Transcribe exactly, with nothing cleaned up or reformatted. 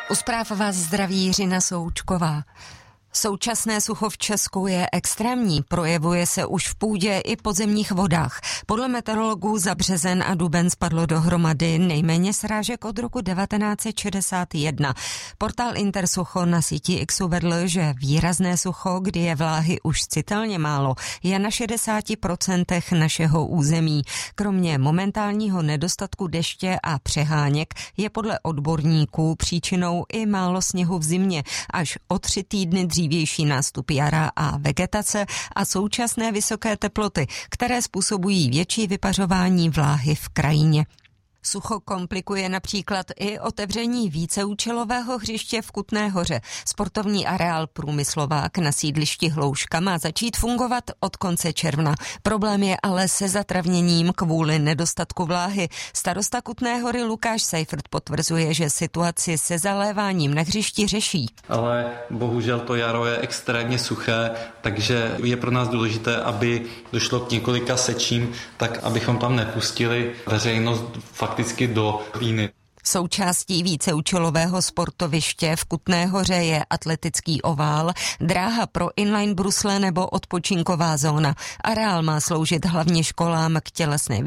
U zpráv vás zdraví Jiřina Součková. Současné sucho v Česku je extrémní, projevuje se už v půdě i podzemních vodách. Podle meteorologů za březen a duben spadlo dohromady nejméně srážek od roku devatenáct set šedesát jedna. Portál Intersucho na síti X uvedl, že výrazné sucho, kdy je vláhy už citelně málo, je na šedesát procent našeho území. Kromě momentálního nedostatku deště a přeháněk je podle odborníků příčinou i málo sněhu v zimě, až o tři týdny dřívější nástup jara a vegetace a současné vysoké teploty, které způsobují větší vypařování vláhy v krajině. Sucho komplikuje například i otevření víceúčelového hřiště v Kutné Hoře. Sportovní areál Průmyslovák na sídlišti Hlouška má začít fungovat od konce června. Problém je ale se zatravněním kvůli nedostatku vláhy. Starosta Kutné Hory Lukáš Seifert potvrzuje, že situaci se zaléváním na hřišti řeší. Ale bohužel to jaro je extrémně suché, takže je pro nás důležité, aby došlo k několika sečím, tak abychom tam nepustili veřejnost fakticky do klíny. Součástí víceúčelového sportoviště v Kutné Hoře je atletický ovál, dráha pro inline brusle nebo odpočinková zóna. Areál má sloužit hlavně školám k tělesné